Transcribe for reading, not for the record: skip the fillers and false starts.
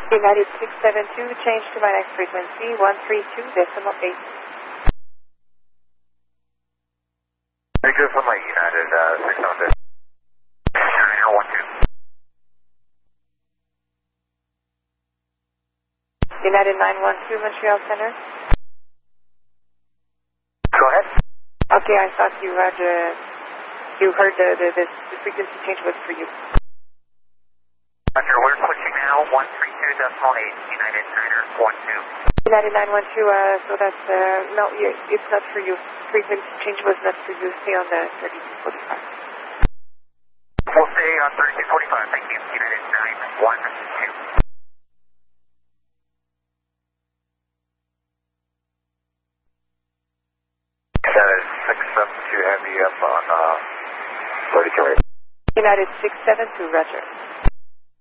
United 672, change to my next frequency, 132.8. Thank you for my United 672. Niner 12. United 912, Montreal Center. Go ahead. Okay, I thought you heard the frequency change was for you. Roger, we're switching now, 132.8, United Niner 12. United 912, so that's, no, it's not for you. Frequency change was not for you. Stay on the 3245. We'll stay on 3245, thank you. United 912. 672 Heavy up on 32. United 672, Roger.